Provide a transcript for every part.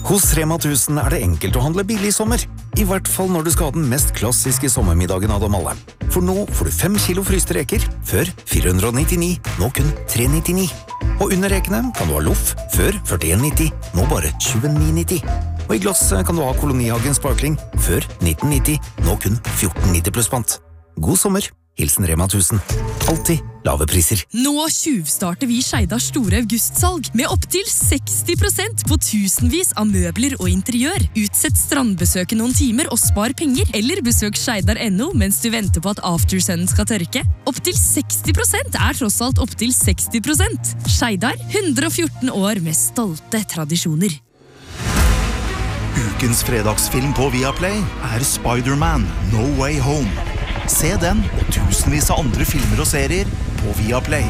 Hos Rema 1000 det enkelt å handle billig i sommer. I hvert fall når du skal ha den mest klassiske sommermiddagen av dem alle. For nå får du 5 kilo fryste reker, før 499, nå kun 399. Og under rekene kan du ha loff, før 41,90, nå bare 29,90. Og i glass kan du ha Kolonihagen Sparkling, før 1990, nå kun 14,90 pluss pant. God sommer, hilsen Rema 1000. Alltid lave priser. Nå tjuvstarter vi Skeidars store augustsalg med opp til 60% på tusenvis av møbler og interiør. Utsett strandbesøket noen timer og spar penger, eller besøk Skeidar.no mens du venter på at aftersunnen skal tørke. Opp til 60% tross alt opp til 60%. Skeidar, 114 år med stolte tradisjoner. Ukens fredagsfilm på Viaplay Spider-Man No Way Home. Se den og tusenvis av andre filmer og serier på Viaplay.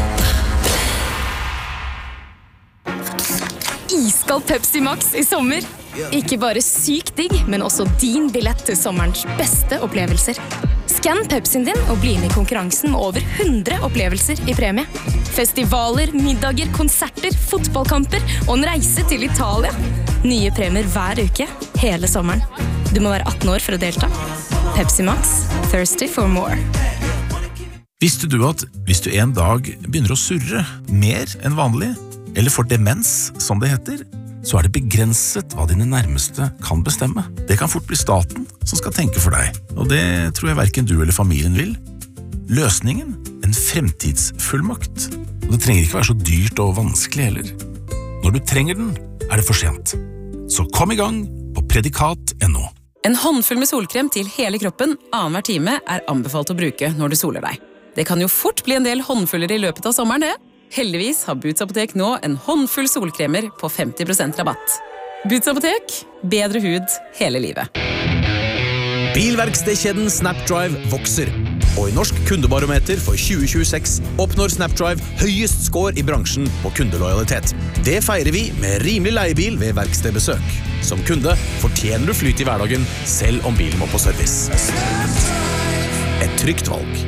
Iskald Pepsi Max i sommer. Ikke bare sykt digg, men også din billett til sommerens beste opplevelser. Skann Pepsien din og bli med i konkurransen med over 100 opplevelser i premie. Festivaler, middager, konserter, fotballkamper og en reise til Italia. Nye premier hver uke, hele sommeren. Du må være 18 år for å delta. Pepsi Max, thirsty for more. Visste du at hvis du en dag begynner å surre mer enn vanlig, eller får demens, som det heter, så det begrenset hva dine nærmeste kan bestemme. Det kan fort bli staten som skal tenke for deg, og det tror jeg hverken du eller familien vil. Løsningen? En fremtidsfullmakt. Og det trenger ikke være så dyrt og vanskelig heller. Når du trenger den, det for sent. Så kom i gang på predikat.no. En håndfull med solkrem til hele kroppen annenhver time anbefalt å bruke når du soler deg. Det kan jo fort bli en del håndfuller i løpet av sommeren, det. Heldigvis har Boots Apotek nå en håndfull solkremer på 50% rabatt. Boots Apotek, bedre hud hele livet. Bilverkstedkjeden Snapdrive vokser. Og i Norsk kundebarometer for 2026 oppnår Snapdrive høyest score i bransjen på kundelojalitet. Det feirer vi med rimelig leiebil ved verkstedbesøk. Som kunde fortjener du flyt i hverdagen, selv om bilen må på service. Et trygt valg.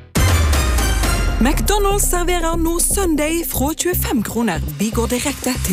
McDonald's serverer nå Sunday fra 25 kroner. Vi går direkte til